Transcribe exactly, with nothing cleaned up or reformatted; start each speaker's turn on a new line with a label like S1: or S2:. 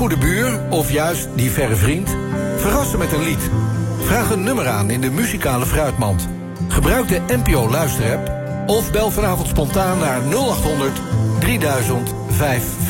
S1: goede buur of juist die verre vriend? Verrassen met een lied. Vraag een nummer aan in de muzikale fruitmand. Gebruik de N P O Luisterapp of bel vanavond spontaan naar nul acht honderd drieduizend vijfhonderdvijfenvijftig.